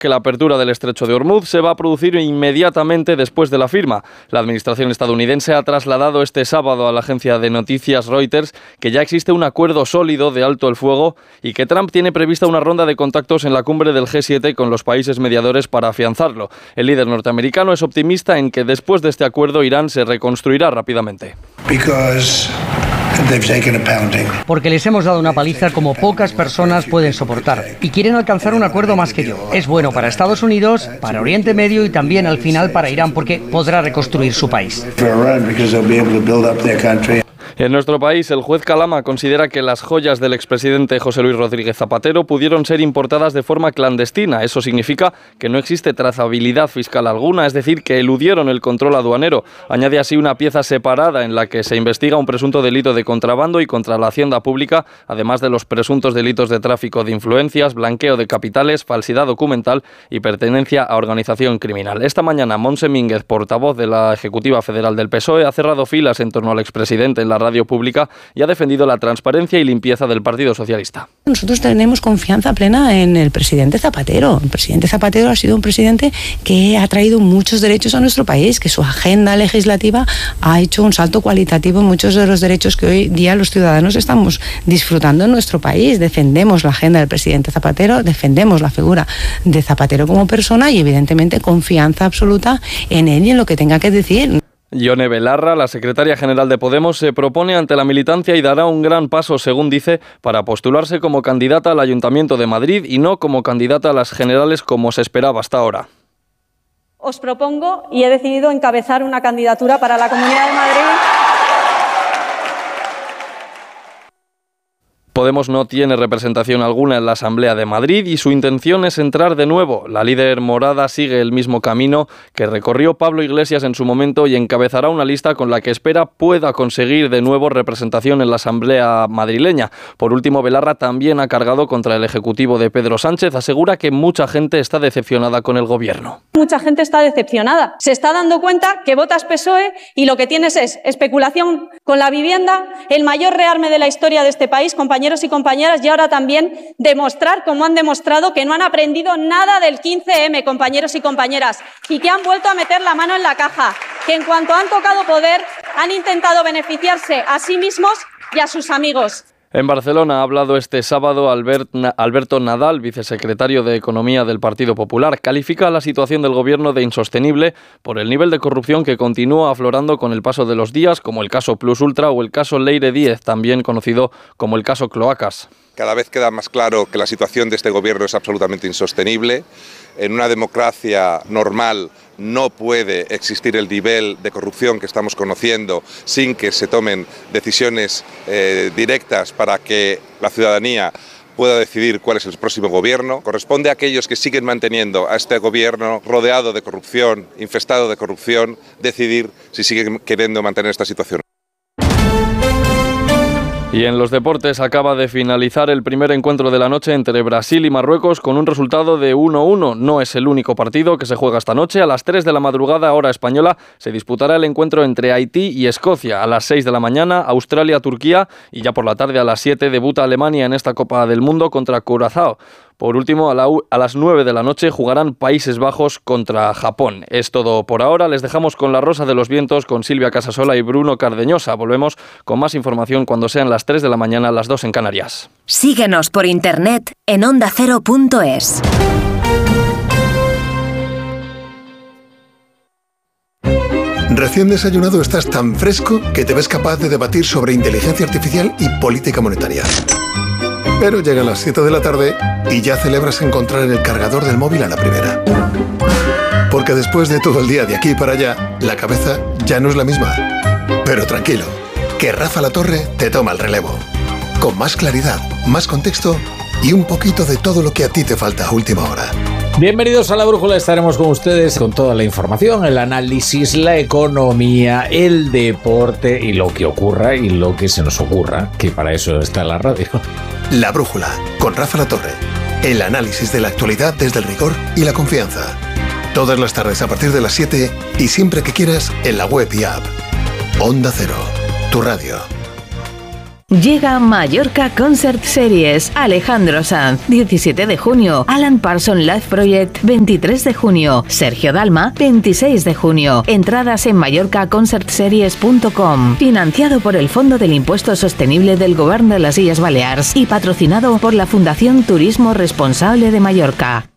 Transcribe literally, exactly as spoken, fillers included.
que la apertura del estrecho de Hormuz se va a producir inmediatamente después de la firma. La administración estadounidense ha trasladado este sábado a la agencia de noticias Reuters que ya existe un acuerdo sólido de alto el fuego y que Trump tiene prevista una ronda de contactos en la cumbre del G siete con los países mediadores para afianzarlo. El líder norteamericano es optimista en que después de este acuerdo Irán se reconstruirá rápidamente. Porque les hemos dado una paliza como pocas personas pueden soportar y quieren alcanzar un acuerdo más que yo. Es bueno para Estados Unidos, para Oriente Medio y también al final para Irán porque podrá reconstruir su país. En nuestro país, el juez Calama considera que las joyas del expresidente José Luis Rodríguez Zapatero pudieron ser importadas de forma clandestina. Eso significa que no existe trazabilidad fiscal alguna, es decir, que eludieron el control aduanero. Añade así una pieza separada en la que se investiga un presunto delito de contrabando y contra la hacienda pública, además de los presuntos delitos de tráfico de influencias, blanqueo de capitales, falsidad documental y pertenencia a organización criminal. Esta mañana, Montse Mínguez, portavoz de la Ejecutiva Federal del P S O E, ha cerrado filas en torno al expresidente en la radio pública y ha defendido la transparencia y limpieza del Partido Socialista. Nosotros tenemos confianza plena en el presidente Zapatero. El presidente Zapatero ha sido un presidente que ha traído muchos derechos a nuestro país, que su agenda legislativa ha hecho un salto cualitativo en muchos de los derechos que hoy día los ciudadanos estamos disfrutando en nuestro país. Defendemos la agenda del presidente Zapatero, defendemos la figura de Zapatero como persona y evidentemente confianza absoluta en él y en lo que tenga que decir. Ione Belarra, la secretaria general de Podemos, se propone ante la militancia y dará un gran paso, según dice, para postularse como candidata al Ayuntamiento de Madrid y no como candidata a las generales como se esperaba hasta ahora. Os propongo y he decidido encabezar una candidatura para la Comunidad de Madrid. Podemos no tiene representación alguna en la Asamblea de Madrid y su intención es entrar de nuevo. La líder morada sigue el mismo camino que recorrió Pablo Iglesias en su momento y encabezará una lista con la que espera pueda conseguir de nuevo representación en la Asamblea madrileña. Por último, Belarra también ha cargado contra el Ejecutivo de Pedro Sánchez. Asegura que mucha gente está decepcionada con el gobierno. Mucha gente está decepcionada. Se está dando cuenta que votas P S O E y lo que tienes es especulación con la vivienda, el mayor rearme de la historia de este país, compañeros y compañeras, y ahora también demostrar, como han demostrado, que no han aprendido nada del quince eme, compañeros y compañeras, y que han vuelto a meter la mano en la caja, que en cuanto han tocado poder han intentado beneficiarse a sí mismos y a sus amigos. En Barcelona ha hablado este sábado Albert, Alberto Nadal, vicesecretario de Economía del Partido Popular. Califica la situación del gobierno de insostenible por el nivel de corrupción que continúa aflorando con el paso de los días, como el caso Plus Ultra o el caso Leire Díez, también conocido como el caso Cloacas. Cada vez queda más claro que la situación de este gobierno es absolutamente insostenible. En una democracia normal no puede existir el nivel de corrupción que estamos conociendo sin que se tomen decisiones eh, directas para que la ciudadanía pueda decidir cuál es el próximo gobierno. Corresponde a aquellos que siguen manteniendo a este gobierno rodeado de corrupción, infestado de corrupción, decidir si siguen queriendo mantener esta situación. Y en los deportes acaba de finalizar el primer encuentro de la noche entre Brasil y Marruecos con un resultado de uno uno. No es el único partido que se juega esta noche. A las tres de la madrugada, hora española, se disputará el encuentro entre Haití y Escocia. A las seis de la mañana, Australia-Turquía, y ya por la tarde a las siete debuta Alemania en esta Copa del Mundo contra Curazao. Por último, a, la, a las nueve de la noche jugarán Países Bajos contra Japón. Es todo por ahora. Les dejamos con La Rosa de los Vientos, con Silvia Casasola y Bruno Cardeñosa. Volvemos con más información cuando sean las tres de la mañana, las dos en Canarias. Síguenos por internet en onda cero punto es. Recién desayunado estás tan fresco que te ves capaz de debatir sobre inteligencia artificial y política monetaria. Pero llegan las siete de la tarde y ya celebras encontrar el cargador del móvil a la primera. Porque después de todo el día de aquí para allá, la cabeza ya no es la misma. Pero tranquilo, que Rafa La Torre te toma el relevo. Con más claridad, más contexto y un poquito de todo lo que a ti te falta a última hora. Bienvenidos a La Brújula, estaremos con ustedes con toda la información, el análisis, la economía, el deporte y lo que ocurra y lo que se nos ocurra, que para eso está la radio. La Brújula, con Rafa La Torre. El análisis de la actualidad desde el rigor y la confianza. Todas las tardes a partir de las siete y siempre que quieras en la web y app. Onda Cero, tu radio. Llega Mallorca Concert Series. Alejandro Sanz, diecisiete de junio. Alan Parsons Live Project, veintitrés de junio. Sergio Dalma, veintiséis de junio. Entradas en mallorca concert series punto com. Financiado por el Fondo del Impuesto Sostenible del Govern de las Illes Balears y patrocinado por la Fundación Turismo Responsable de Mallorca.